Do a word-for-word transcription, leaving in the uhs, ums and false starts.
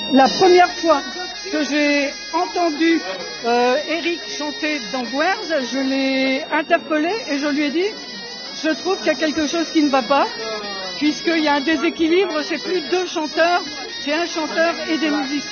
La première fois que j'ai entendu euh, Eric chanter dans Gwerz, je l'ai interpellé et je lui ai dit « Je trouve qu'il y a quelque chose qui ne va pas, puisqu'il y a un déséquilibre, c'est plus deux chanteurs, c'est un chanteur et des musiciens. »